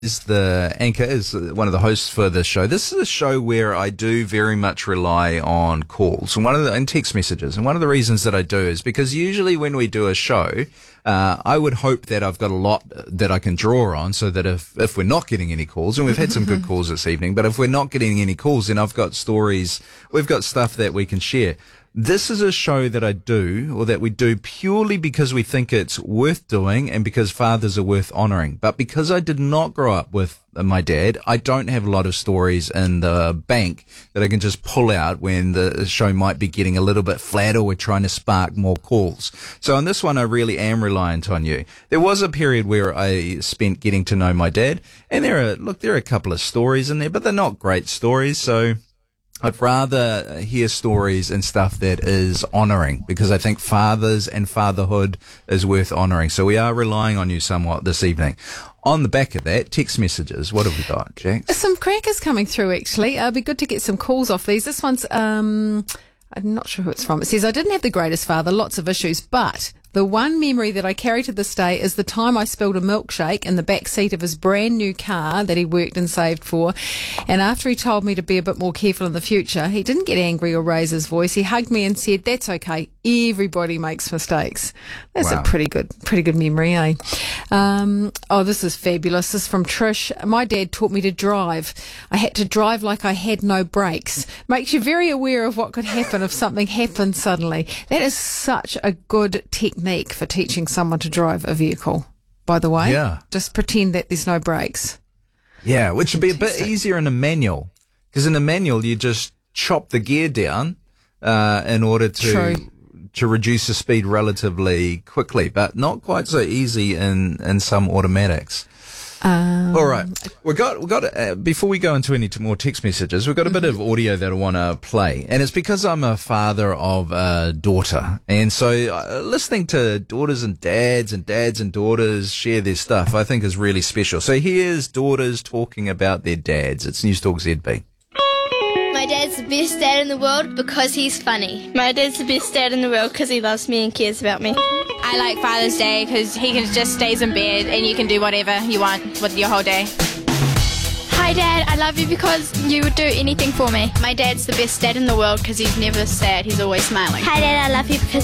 Is the anchor, is one of the hosts for this show. This is a show where I do very much rely on calls and text messages. And one of the reasons that I do is because usually when we do a show, I would hope that I've got a lot that I can draw on, so that if we're not getting any calls, and we've had some good calls this evening, but if we're not getting any calls, then I've got stories, we've got stuff that we can share. This is a show that I do, or that we do, purely because we think it's worth doing and because fathers are worth honouring. But because I did not grow up with my dad, I don't have a lot of stories in the bank that I can just pull out when the show might be getting a little bit flat or we're trying to spark more calls. So on this one, I really am reliant on you. There was a period where I spent getting to know my dad, and there are a couple of stories in there, but they're not great stories, so I'd rather hear stories and stuff that is honouring, because I think fathers and fatherhood is worth honouring. So we are relying on you somewhat this evening. On the back of that, text messages. What have we got, Jax? Some crackers coming through, actually. It'd be good to get some calls off these. This one's, I'm not sure who it's from. It says, I didn't have the greatest father, lots of issues, but the one memory that I carry to this day is the time I spilled a milkshake in the back seat of his brand new car that he worked and saved for. And after he told me to be a bit more careful in the future, he didn't get angry or raise his voice. He hugged me and said, "That's okay. Everybody makes mistakes." That's Wow. a pretty good memory, eh? This is fabulous. This is from Trish. My dad taught me to drive. I had to drive like I had no brakes. Makes you very aware of what could happen if something happened suddenly. That is such a good technique for teaching someone to drive a vehicle, by the way. Yeah. Just pretend that there's no brakes. Yeah, which would be a bit easier in a manual, because in a manual you just chop the gear down in order to reduce the speed relatively quickly, but not quite so easy in some automatics. All right, we got before we go into any more text messages, we've got a bit of audio that I want to play, and it's because I'm a father of a daughter, and so listening to daughters and dads and daughters share their stuff, I think is really special. So here's daughters talking about their dads. It's News Talk ZB. My dad's the best dad in the world because he's funny. My dad's the best dad in the world because he loves me and cares about me. I like Father's Day because he can just stays in bed and you can do whatever you want with your whole day. Hi Dad, I love you because you would do anything for me. My dad's the best dad in the world because he's never sad, he's always smiling. Hi Dad, I love you because